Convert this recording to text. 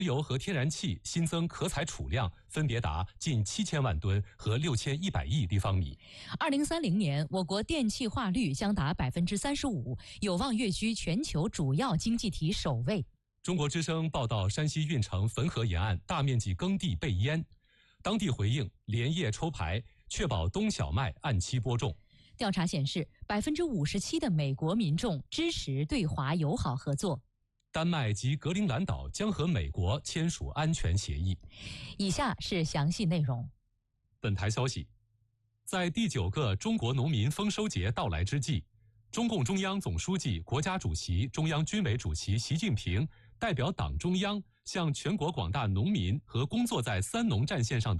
油和天然气新增可采储量分别达近7000万吨和6100亿立方米。 2030年，我国电气化率将达35%，有望跃居全球主要经济体首位。 中国之声报道，山西运城汾河沿岸大面积耕地被淹，当地回应连夜抽排，确保冬小麦按期播种。 调查显示，57%的美国民众支持对华友好合作。 丹麦及格陵兰岛将和美国签署安全协议。 以下是详细内容。 本台消息，在第9个中国农民丰收节到来之际，中共中央总书记、国家主席、中央军委主席习近平代表党中央向全国广大农民和工作在三农战线上的